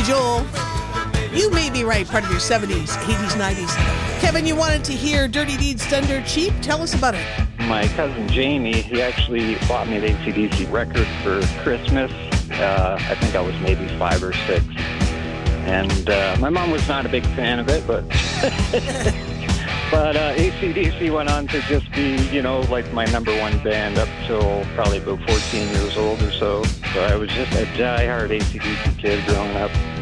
Joel. You may be right, part of your 70s, 80s, 90s. Kevin, you wanted to hear Dirty Deeds Done Dirt Cheap? Tell us about it. My cousin Jamie, he actually bought me an AC/DC record for Christmas. I think I was maybe 5 or 6. And my mom was not a big fan of it, but AC/DC went on to just be, like my number one band up till probably about 14 years old or so. So I was just a diehard AC/DC kid growing up.